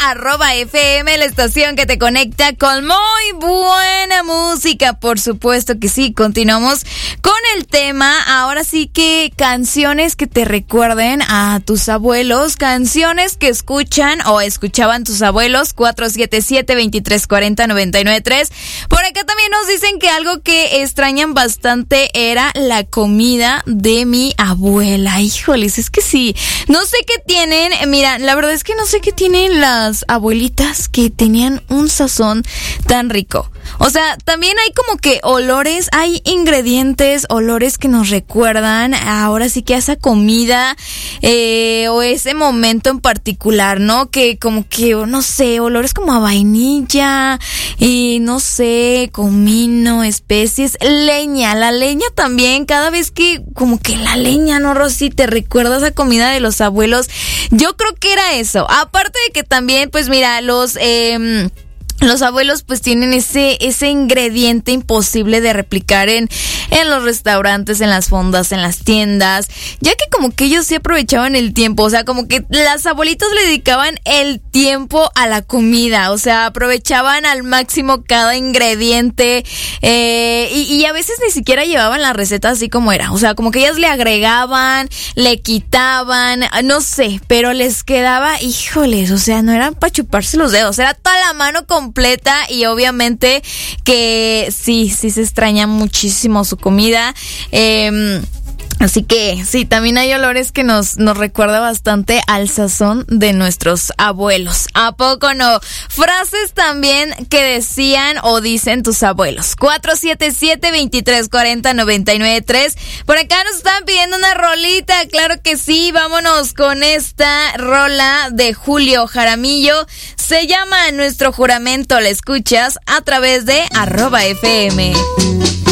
@FM, la estación que te conecta con muy buena música. Por supuesto que sí, continuamos con el tema. Ahora sí que canciones que te recuerden a tus abuelos, canciones que escuchan o escuchaban tus abuelos. 477-2340-993. Por acá también nos dicen que algo que extrañan bastante era la comida de mi abuela. Híjoles, es que sí, no sé qué tienen, mira, la verdad es que no sé qué tienen las abuelitas que tenían un sazón tan rico. O sea, también hay como que olores, hay ingredientes, olores que nos recuerdan ahora sí que a esa comida o ese momento en particular, ¿no? Que como que, no sé, olores como a vainilla y no sé, comino, especies, leña, la leña también, cada vez que como que la leña, ¿no, Rosy? Te recuerda esa comida de los abuelos. Yo creo que era eso. Aparte de que también, pues mira, los abuelos pues tienen ese ingrediente imposible de replicar en los restaurantes, en las fondas, en las tiendas, ya que como que ellos sí aprovechaban el tiempo, o sea, como que las abuelitas le dedicaban el tiempo a la comida, o sea, aprovechaban al máximo cada ingrediente y a veces ni siquiera llevaban la receta así como era, o sea, como que ellas le agregaban, le quitaban, no sé, pero les quedaba, híjoles, o sea, no eran para chuparse los dedos, era toda la mano completa y obviamente que sí se extraña muchísimo su comida. Así que sí, también hay olores que nos recuerda bastante al sazón de nuestros abuelos. ¿A poco no? Frases también que decían o dicen tus abuelos. 477-2340-993. Por acá nos están pidiendo una rolita. Claro que sí, vámonos con esta rola de Julio Jaramillo. Se llama Nuestro Juramento. La escuchas a través de @FM.